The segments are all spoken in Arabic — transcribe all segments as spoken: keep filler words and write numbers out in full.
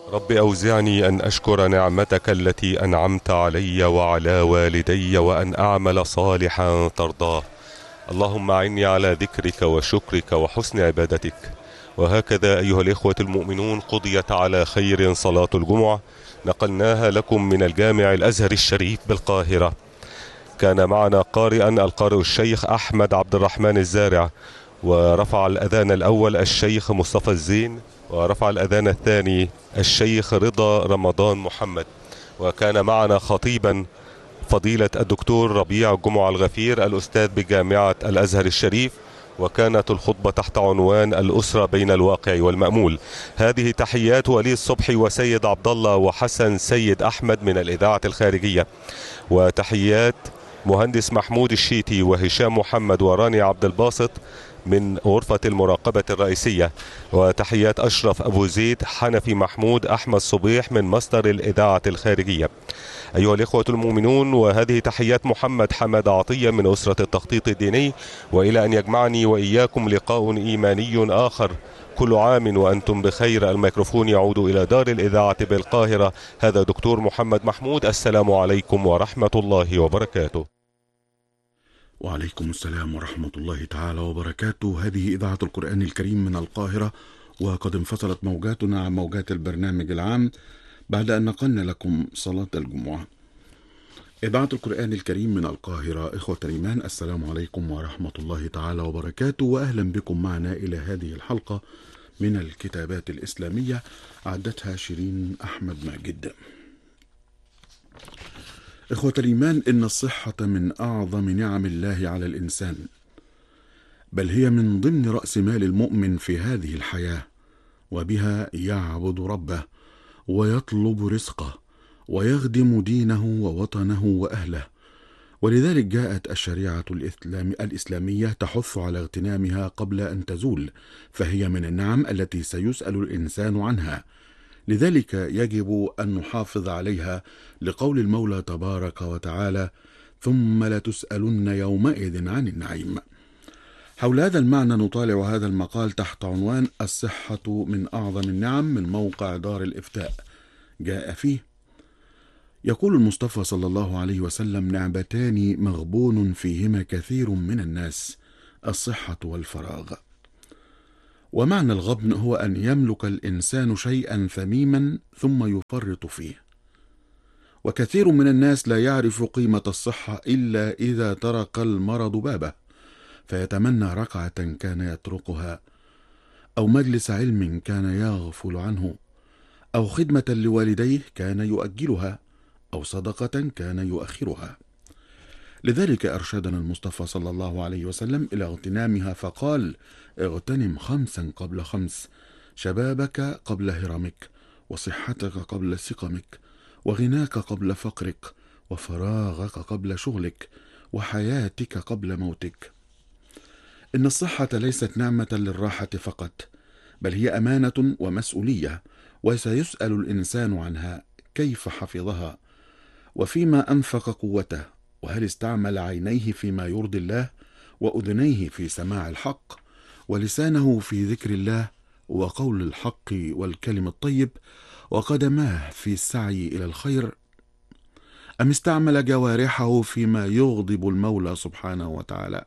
رب أوزعني أن أشكر نعمتك التي أنعمت علي وعلى والدي وأن أعمل صالحا ترضاه. اللهم أعني على ذكرك وشكرك وحسن عبادتك. وهكذا أيها الإخوة المؤمنون قضيت على خير صلاة الجمعة، نقلناها لكم من الجامع الأزهر الشريف بالقاهرة. كان معنا قارئا القارئ الشيخ أحمد عبد الرحمن الزارع، ورفع الأذان الأول الشيخ مصطفى الزين، ورفع الأذان الثاني الشيخ رضا رمضان محمد. وكان معنا خطيبا فضيلة الدكتور ربيع جمعة الغفير الأستاذ بجامعة الأزهر الشريف، وكانت الخطبة تحت عنوان الأسرة بين الواقع والمأمول. هذه تحيات ولي الصبح وسيد عبد الله وحسن سيد أحمد من الإذاعة الخارجية، وتحيات مهندس محمود الشيتي وهشام محمد وراني عبد الباسط من غرفة المراقبة الرئيسية، وتحيات أشرف أبو زيد، حنفي محمود، أحمد صبيح من مصدر الإذاعة الخارجية. أيها الإخوة المؤمنون، وهذه تحيات محمد حمد عطية من أسرة التخطيط الديني، وإلى أن يجمعني وإياكم لقاء إيماني آخر، كل عام وأنتم بخير. الميكروفون يعود إلى دار الإذاعة بالقاهرة. هذا دكتور محمد محمود، السلام عليكم ورحمة الله وبركاته. وعليكم السلام ورحمة الله تعالى وبركاته. هذه إذاعة القرآن الكريم من القاهرة، وقد انفصلت موجاتنا عن موجات البرنامج العام بعد أن نقلنا لكم صلاة الجمعة. إذاعة القرآن الكريم من القاهرة، إخوة الإيمان، السلام عليكم ورحمة الله تعالى وبركاته، وأهلا بكم معنا إلى هذه الحلقة من الكتابات الإسلامية، عدتها شيرين أحمد ماجد. إخوة الإيمان، إن الصحة من أعظم نعم الله على الإنسان، بل هي من ضمن رأس مال المؤمن في هذه الحياة، وبها يعبد ربه ويطلب رزقه ويخدم دينه ووطنه وأهله. ولذلك جاءت الشريعة الإسلامية تحث على اغتنامها قبل أن تزول، فهي من النعم التي سيسأل الإنسان عنها. لذلك يجب أن نحافظ عليها، لقول المولى تبارك وتعالى: ثم لتسألن يومئذ عن النعيم. حول هذا المعنى نطالع هذا المقال تحت عنوان الصحة من أعظم النعم، من موقع دار الإفتاء. جاء فيه: يقول المصطفى صلى الله عليه وسلم: نعمتان مغبون فيهما كثير من الناس، الصحة والفراغ. ومعنى الغبن هو أن يملك الإنسان شيئا ثميما ثم يفرط فيه. وكثير من الناس لا يعرف قيمة الصحة إلا إذا طرق المرض بابه، فيتمنى ركعة كان يتركها، أو مجلس علم كان يغفل عنه، أو خدمة لوالديه كان يؤجلها، أو صدقة كان يؤخرها. لذلك أرشدنا المصطفى صلى الله عليه وسلم إلى اغتنامها، فقال: اغتنم خمسا قبل خمس، شبابك قبل هرمك، وصحتك قبل سقمك، وغناك قبل فقرك، وفراغك قبل شغلك، وحياتك قبل موتك. إن الصحة ليست نعمة للراحة فقط، بل هي أمانة ومسؤولية، وسيسأل الإنسان عنها: كيف حفظها؟ وفيما أنفق قوته؟ وهل استعمل عينيه فيما يرضي الله، وأذنيه في سماع الحق، ولسانه في ذكر الله وقول الحق والكلم الطيب، وقدماه في السعي إلى الخير؟ أم استعمل جوارحه فيما يغضب المولى سبحانه وتعالى؟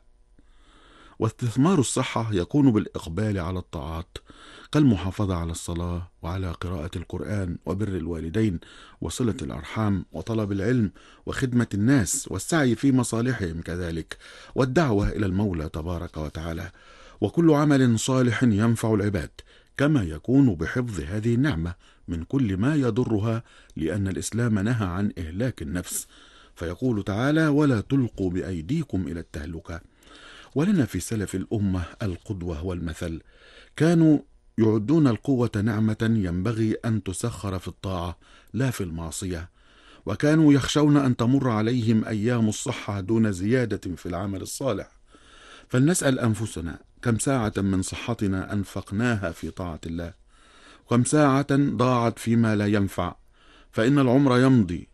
واستثمار الصحة يكون بالإقبال على الطاعات، كالمحافظة على الصلاة، وعلى قراءة القرآن، وبر الوالدين، وصلة الأرحام، وطلب العلم، وخدمة الناس، والسعي في مصالحهم كذلك، والدعوة إلى المولى تبارك وتعالى، وكل عمل صالح ينفع العباد، كما يكون بحفظ هذه النعمة من كل ما يضرها، لأن الإسلام نهى عن إهلاك النفس، فيقول تعالى: ولا تلقوا بأيديكم إلى التهلكة. ولنا في سلف الأمة القدوة والمثل، كانوا يعدون القوة نعمة ينبغي أن تسخر في الطاعة لا في المعصية، وكانوا يخشون أن تمر عليهم أيام الصحة دون زيادة في العمل الصالح. فلنسأل أنفسنا: كم ساعة من صحتنا أنفقناها في طاعة الله؟ كم ساعة ضاعت فيما لا ينفع؟ فإن العمر يمضي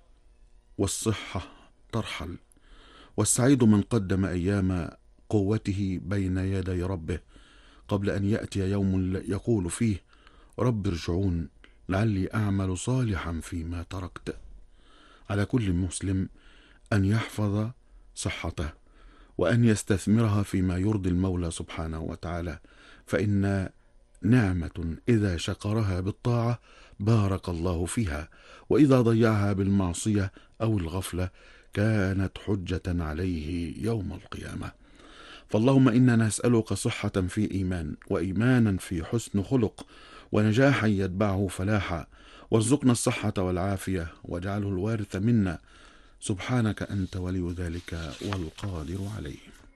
والصحة ترحل، والسعيد من قدم أيام قوته بين يدي ربه قبل أن يأتي يوم يقول فيه: رب ارجعون لعلي أعمل صالحا فيما تركت. على كل مسلم أن يحفظ صحته وأن يستثمرها فيما يرضي المولى سبحانه وتعالى، فإن نعمة إذا شكرها بالطاعة بارك الله فيها، وإذا ضيعها بالمعصية أو الغفلة كانت حجة عليه يوم القيامة. فاللهم إنا نسألك صحة في إيمان، وإيمانا في حسن خلق، ونجاحا يتبعه فلاحا، وارزقنا الصحة والعافية، واجعله الوارث منا، سبحانك أنت ولي ذلك والقادر عليه.